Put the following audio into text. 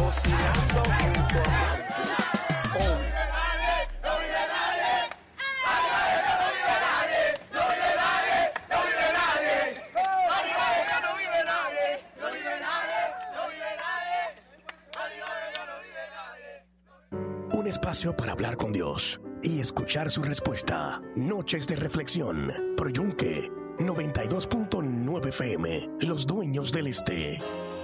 cocinando juntos. Un espacio para hablar con Dios y escuchar su respuesta. Noches de reflexión por Yunque 92.9 FM, Los Dueños del Este.